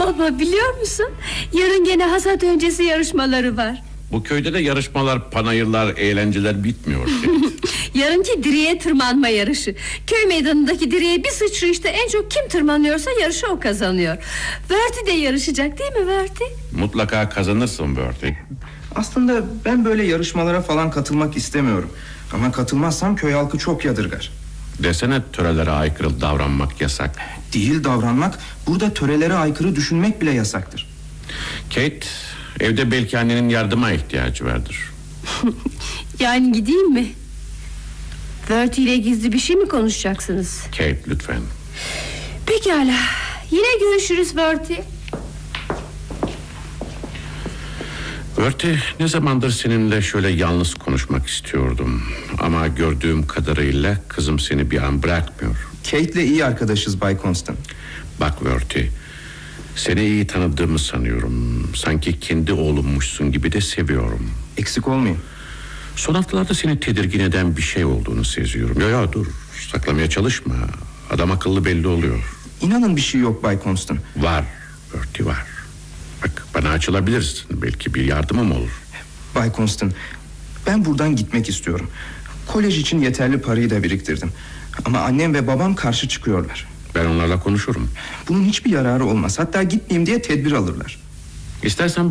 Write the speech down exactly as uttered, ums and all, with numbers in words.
Baba, biliyor musun? Yarın gene hasat öncesi yarışmaları var. Bu köyde de yarışmalar, panayırlar, eğlenceler bitmiyor. Yarınki direğe tırmanma yarışı. Köy meydanındaki direğe bir sıçrayışta en çok kim tırmanıyorsa yarışı o kazanıyor. Verti de yarışacak değil mi Verti? Mutlaka kazanırsın Bertie. Aslında ben böyle yarışmalara falan katılmak istemiyorum. Ama katılmazsam köy halkı çok yadırgar. Desene, törelere aykırı davranmak yasak. Değil davranmak, burada törelere aykırı düşünmek bile yasaktır. Kate, evde belki annenin yardıma ihtiyacı vardır. Yani gideyim mi? Verti ile gizli bir şey mi konuşacaksınız? Kate, lütfen. Pekala, yine görüşürüz Verti. Bertie, ne zamandır seninle şöyle yalnız konuşmak istiyordum. Ama gördüğüm kadarıyla kızım seni bir an bırakmıyor. Kate'le iyi arkadaşız Bay Constant. Bak Bertie, seni iyi tanıdığımı sanıyorum. Sanki kendi oğlummuşsun gibi de seviyorum. Eksik olmayın. Son haftalarda seni tedirgin eden bir şey olduğunu seziyorum. Ya ya dur, saklamaya çalışma. Adam akıllı belli oluyor. İnanın bir şey yok Bay Constant. Var Bertie, var. Bak, bana açılabilirsin. Belki bir yardımım olur. Bay Constant, ben buradan gitmek istiyorum. Kolej için yeterli parayı da biriktirdim. Ama annem ve babam karşı çıkıyorlar. Ben onlarla konuşurum. Bunun hiçbir yararı olmaz. Hatta gitmeyeyim diye tedbir alırlar. İstersen